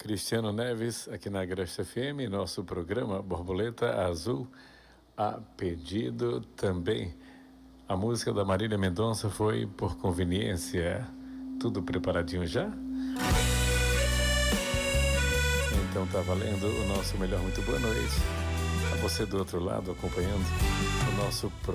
Cristiano Neves, aqui na Agreste FM, nosso programa Borboleta Azul, a pedido também. A música da Marília Mendonça foi Por Conveniência. Tudo preparadinho já? Então tá valendo o nosso melhor muito boa noite. A você do outro lado acompanhando o nosso programa.